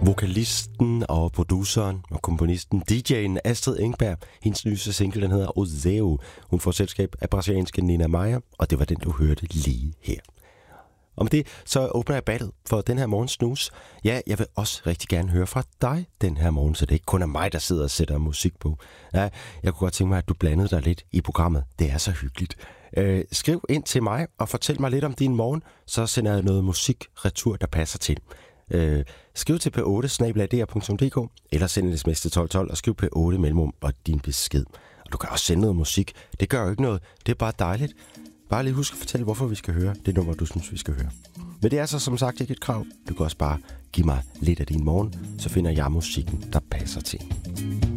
Vokalisten og produceren og komponisten, DJ'en Astrid Engberg. Hendes nyeste single, den hedder Ozeo. Hun får selskab af brasilianske Nina Maia, og det var den, du hørte lige her. Og med det, så åbner jeg ballet for den her morgens snus. Ja, jeg vil også rigtig gerne høre fra dig den her morgen, så det ikke kun er mig, der sidder og sætter musik på. Ja, jeg kunne godt tænke mig, at du blandede dig lidt i programmet. Det er så hyggeligt. Skriv ind til mig og fortæl mig lidt om din morgen, så sender jeg noget musik retur, der passer til. Skriv til p8@dr.dk eller send en sms til 1212 og skriv p8 mellemrum og din besked. Og du kan også sende noget musik. Det gør jo ikke noget. Det er bare dejligt. Bare lige husk at fortælle, hvorfor vi skal høre det nummer, du synes, vi skal høre. Men det er så som sagt ikke et krav. Du kan også bare give mig lidt af din morgen, så finder jeg musikken, der passer til.